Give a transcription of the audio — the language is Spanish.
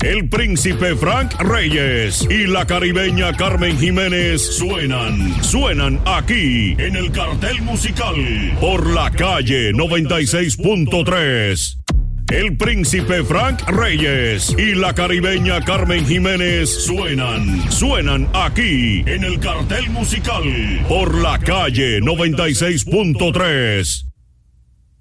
el príncipe Frank Reyes y la caribeña Carmen Jiménez suenan aquí en el cartel musical por la calle 96.3. El príncipe Frank Reyes y la caribeña Carmen Jiménez suenan aquí en el cartel musical por la calle 96.3.